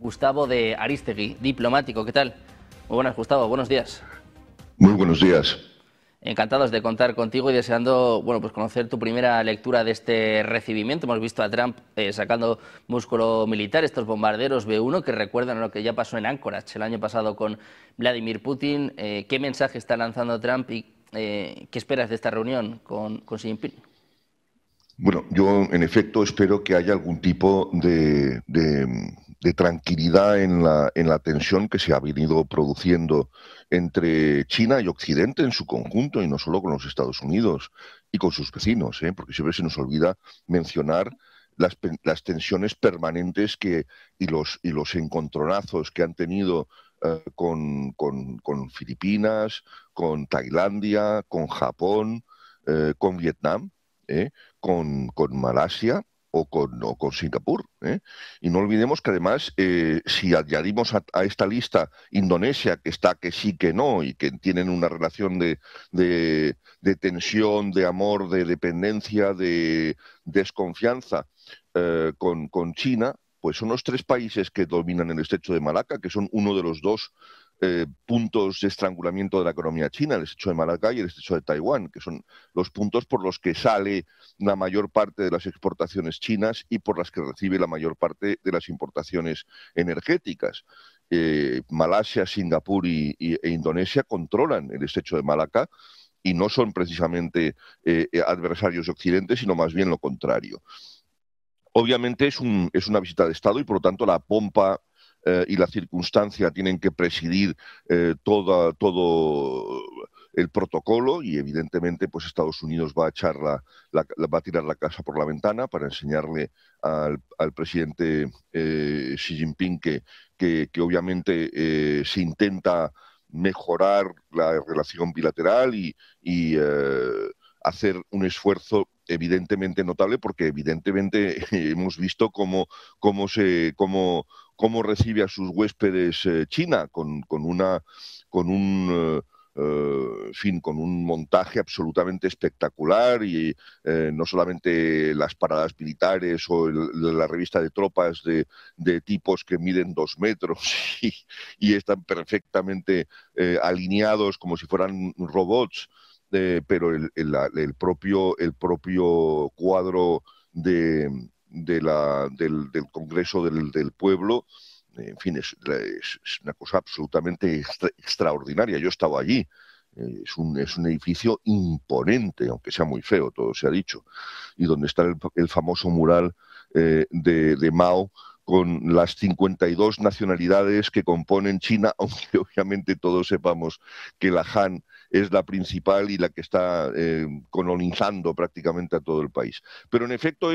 Gustavo de Arístegui, diplomático. ¿Qué tal? Muy buenas, Gustavo. Buenos días. Muy buenos días. Encantados de contar contigo y deseando, bueno, pues conocer tu primera lectura de este recibimiento. Hemos visto a Trump sacando músculo militar, estos bombarderos B-1 que recuerdan a lo que ya pasó en Anchorage el año pasado con Vladimir Putin. ¿Qué mensaje está lanzando Trump y qué esperas de esta reunión con Xi Jinping? Bueno, yo en efecto espero que haya algún tipo de tranquilidad en la tensión que se ha venido produciendo entre China y Occidente en su conjunto, y no solo con los Estados Unidos y con sus vecinos, porque siempre se nos olvida mencionar las tensiones permanentes y los encontronazos que han tenido con Filipinas, con Tailandia, con Japón, con Vietnam. ¿eh? con Malasia o con Singapur. Y no olvidemos que además, si añadimos a esta lista Indonesia, que está que sí, que no, y que tienen una relación de tensión, de amor, de dependencia, de desconfianza con China, pues son los tres países que dominan el estrecho de Malaca, que son uno de los dos puntos de estrangulamiento de la economía china, el estrecho de Malaca y el estrecho de Taiwán, que son los puntos por los que sale la mayor parte de las exportaciones chinas y por las que recibe la mayor parte de las importaciones energéticas. Malasia, Singapur e Indonesia controlan el estrecho de Malaca y no son precisamente adversarios de Occidente, sino más bien lo contrario. Obviamente es una visita de Estado y por lo tanto la pompa y la circunstancia tienen que presidir todo el protocolo, y evidentemente pues Estados Unidos va a echar va a tirar la casa por la ventana para enseñarle al presidente Xi Jinping que obviamente se intenta mejorar la relación bilateral y hacer un esfuerzo evidentemente notable, porque evidentemente hemos visto cómo recibe a sus huéspedes China con un en fin, con un montaje absolutamente espectacular, y no solamente las paradas militares o la revista de tropas de tipos que miden 2 metros y están perfectamente alineados como si fueran robots, pero el propio cuadro del Congreso del Pueblo, en fin, es una cosa absolutamente extraordinaria. Yo he estado allí. Es un edificio imponente, aunque sea muy feo, todo se ha dicho, y donde está el famoso mural de Mao con las 52 nacionalidades que componen China, aunque obviamente todos sepamos que la Han es la principal y la que está colonizando prácticamente a todo el país. Pero en efecto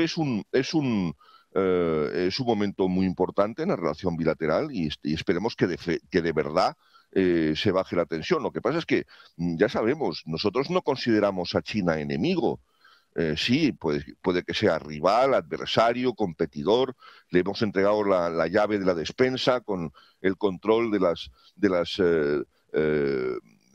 es un momento muy importante en la relación bilateral, y esperemos que de verdad se baje la tensión. Lo que pasa es que ya sabemos, nosotros no consideramos a China enemigo. Sí, puede que sea rival, adversario, competidor. Le hemos entregado la llave de la despensa con el control de las eh,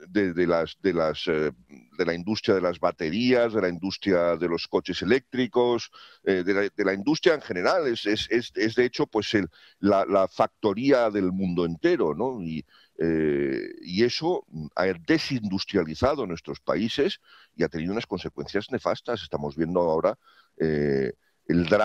de la industria de las baterías, de la industria de los coches eléctricos, de la industria en general. Es de hecho pues la factoría del mundo entero, ¿no? Y eso ha desindustrializado nuestros países y ha tenido unas consecuencias nefastas. Estamos viendo ahora el drama